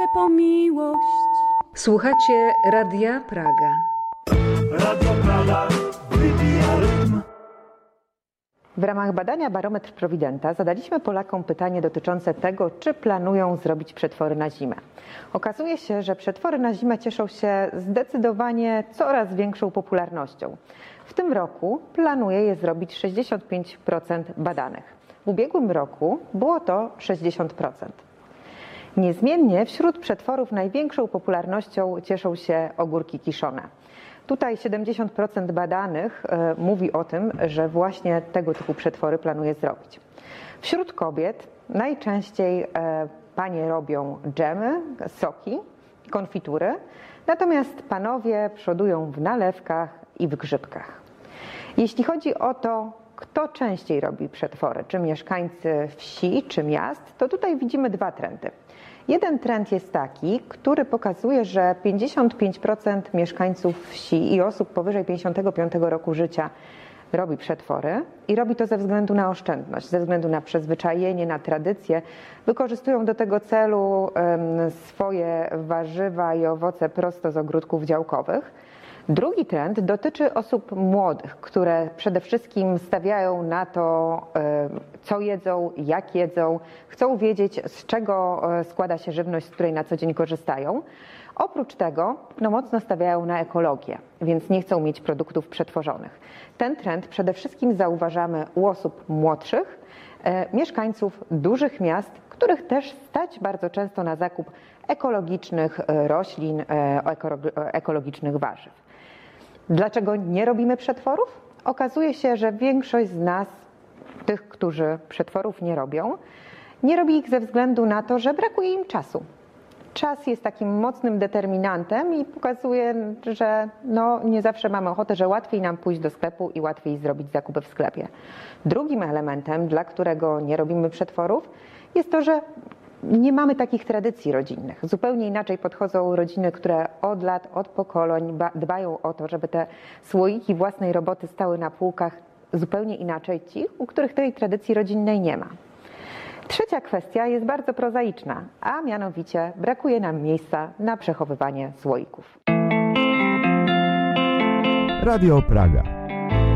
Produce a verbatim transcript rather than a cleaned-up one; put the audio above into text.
serce po miłość. Słuchacie Radia Praga. Radio Praga wybija rytm. W ramach badania Barometr Prowidenta zadaliśmy Polakom pytanie dotyczące tego, czy planują zrobić przetwory na zimę. Okazuje się, że przetwory na zimę cieszą się zdecydowanie coraz większą popularnością. W tym roku planuje je zrobić sześćdziesiąt pięć procent badanych. W ubiegłym roku było to sześćdziesiąt procent. Niezmiennie wśród przetworów największą popularnością cieszą się ogórki kiszone. Tutaj siedemdziesiąt procent badanych y, mówi o tym, że właśnie tego typu przetwory planuje zrobić. Wśród kobiet najczęściej y, panie robią dżemy, soki, konfitury, natomiast panowie przodują w nalewkach i w grzybkach. Jeśli chodzi o to, kto częściej robi przetwory, czy mieszkańcy wsi, czy miast, to tutaj widzimy dwa trendy. Jeden trend jest taki, który pokazuje, że pięćdziesiąt pięć procent mieszkańców wsi i osób powyżej pięćdziesiątego piątego roku życia robi przetwory i robi to ze względu na oszczędność, ze względu na przyzwyczajenie, na tradycję. Wykorzystują do tego celu um, swoje warzywa i owoce prosto z ogródków działkowych. Drugi trend dotyczy osób młodych, które przede wszystkim stawiają na to, co jedzą, jak jedzą, chcą wiedzieć, z czego składa się żywność, z której na co dzień korzystają. Oprócz tego no, mocno stawiają na ekologię, więc nie chcą mieć produktów przetworzonych. Ten trend przede wszystkim zauważamy u osób młodszych, mieszkańców dużych miast, których też stać bardzo często na zakup ekologicznych roślin, ekologicznych warzyw. Dlaczego nie robimy przetworów? Okazuje się, że większość z nas, tych, którzy przetworów nie robią, nie robi ich ze względu na to, że brakuje im czasu. Czas jest takim mocnym determinantem i pokazuje, że no, nie zawsze mamy ochotę, że łatwiej nam pójść do sklepu i łatwiej zrobić zakupy w sklepie. Drugim elementem, dla którego nie robimy przetworów, jest to, że nie mamy takich tradycji rodzinnych. Zupełnie inaczej podchodzą rodziny, które od lat, od pokoleń dbają o to, żeby te słoiki własnej roboty stały na półkach, zupełnie inaczej ci, u których tej tradycji rodzinnej nie ma. Trzecia kwestia jest bardzo prozaiczna, a mianowicie brakuje nam miejsca na przechowywanie słoików. Radio Praga.